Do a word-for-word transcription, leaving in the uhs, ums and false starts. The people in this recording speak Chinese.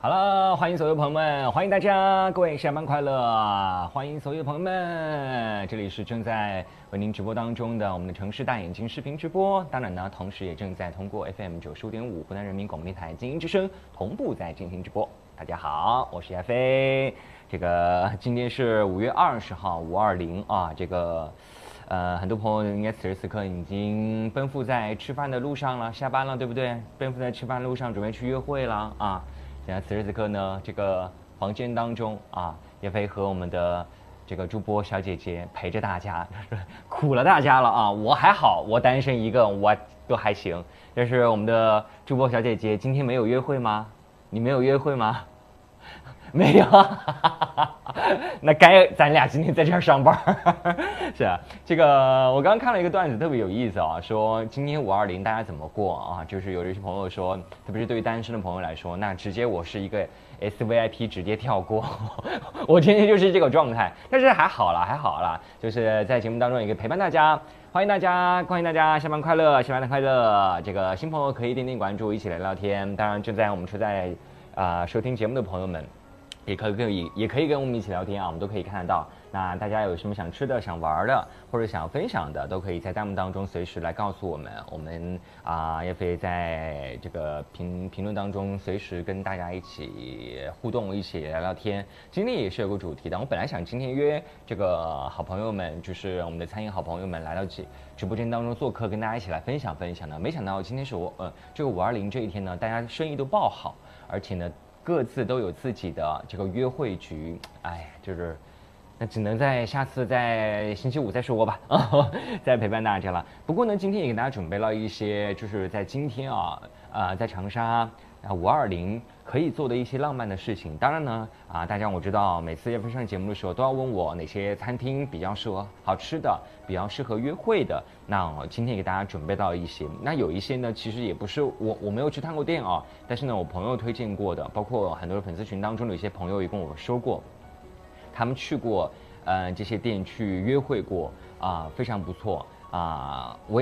好了，欢迎所有朋友们，欢迎大家，各位下班快乐！欢迎所有朋友们，这里是正在为您直播当中的我们的城市大眼睛视频直播，当然呢，同时也正在通过 F M 九十五点五湖南人民广播电台精英之声同步在进行直播。大家好，我是亚飞，这个今天是五月二十号，五二零啊，这个。呃，很多朋友应该此时此刻已经奔赴在吃饭的路上了，下班了，对不对？奔赴在吃饭路上，准备去约会了啊！现在此时此刻呢，这个房间当中啊，叶飞和我们的这个主播小姐姐陪着大家，苦了大家了啊！我还好，我单身一个，我都还行。但是我们的主播小姐姐今天没有约会吗？你没有约会吗？没有，那该咱俩今天在这儿上班是啊，这个我刚刚看了一个段子，特别有意思啊，说今天五二零大家怎么过啊？就是有一些朋友说，特别是对于单身的朋友来说，那直接我是一个 S V I P 直接跳过，我今天就是这个状态，但是还好啦，还好啦，就是在节目当中也可以陪伴大家。欢迎大家，欢迎大家，下班快乐，下班的快乐。这个新朋友可以点点关注，一起来聊天。当然，正在我们正在啊、呃、收听节目的朋友们。也可以跟也可以跟我们一起聊天啊，我们都可以看得到。那大家有什么想吃的、想玩的，或者想分享的，都可以在弹幕当中随时来告诉我们。我们啊、呃、也可以在这个评评论当中随时跟大家一起互动，一起聊聊天。今天也是有个主题的，我本来想今天约这个好朋友们，就是我们的餐饮好朋友们来到直直播间当中做客，跟大家一起来分享分享的。没想到今天是我呃这个五二零这一天呢，大家生意都爆好，而且呢。各自都有自己的这个约会局，哎，就是那只能在下次在星期五再说吧，再陪伴大家了。不过呢，今天也给大家准备了一些，就是在今天啊，呃，在长沙啊五二零可以做的一些浪漫的事情。当然呢，啊，大家我知道每次要飞上节目的时候都要问我哪些餐厅比较适合好吃的，比较适合约会的。那我今天给大家准备到一些，那有一些呢，其实也不是我我没有去探过店啊，但是呢，我朋友推荐过的，包括很多粉丝群当中的一些朋友也跟我说过，他们去过呃这些店去约会过啊、非常不错啊、我也。